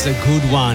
That's a good one.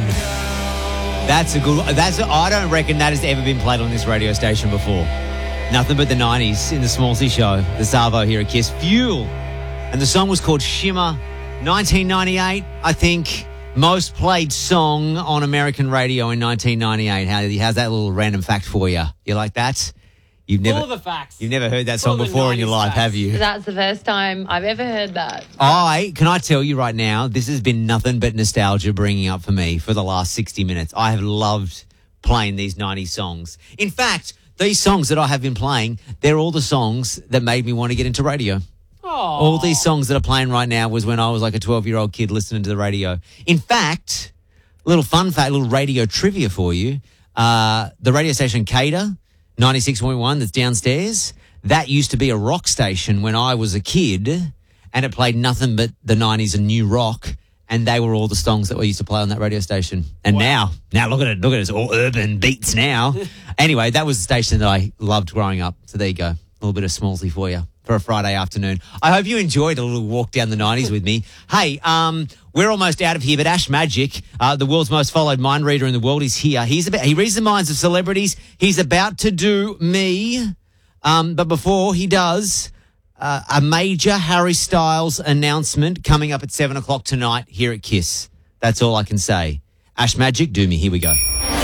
I don't reckon that has ever been played on this radio station before. Nothing but the 90s in the Smallsy Show. The Savo here at Kiss. Fuel. And the song was called Shimmer. 1998, I think, most played song on American radio in 1998. How's that little random fact for you? You like that? Full of the facts. You've never heard that song before in your life, have you? That's the first time I've ever heard that. Can I tell you right now, this has been nothing but nostalgia bringing up for me for the last 60 minutes. I have loved playing these 90s songs. In fact, these songs that I have been playing, they're all the songs that made me want to get into radio. Oh. All these songs that are playing right now was when I was like a 12-year-old kid listening to the radio. In fact, little fun fact, little radio trivia for you. The radio station Cater, 96.1 that's downstairs, that used to be a rock station when I was a kid, and it played nothing but the 90s and new rock, and they were all the songs that we used to play on that radio station. And now look at it, it's all urban beats now. Anyway, that was the station that I loved growing up. So there you go, a little bit of Smallsy for you for a Friday afternoon. I hope you enjoyed a little walk down the 90s with me. Hey, we're almost out of here, but Ash Magic, the world's most followed mind reader in the world, is here. He reads the minds of celebrities. He's about to do me, but before he does, a major Harry Styles announcement coming up at 7 o'clock tonight here at Kiss. That's all I can say. Ash Magic, do me. Here we go.